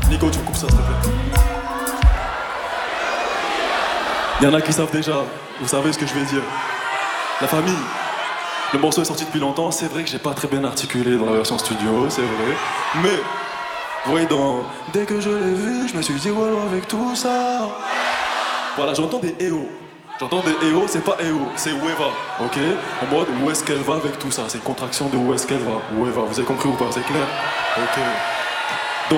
Nico, tu me coupes ça, s'il te plaît. Il y en a qui savent déjà, vous savez ce que je vais dire. La famille. Le morceau est sorti depuis longtemps, c'est vrai que j'ai pas très bien articulé dans la version studio, c'est vrai. Mais, vous voyez, dès que je l'ai vu, je me suis dit, ouais, avec tout ça. Voilà, j'entends des EO. J'entends des EO, c'est pas EO, c'est Weva, ok? En mode, où est-ce qu'elle va avec tout ça? C'est une contraction de où est-ce qu'elle va. Weva, vous avez compris ou pas? C'est clair? Ok.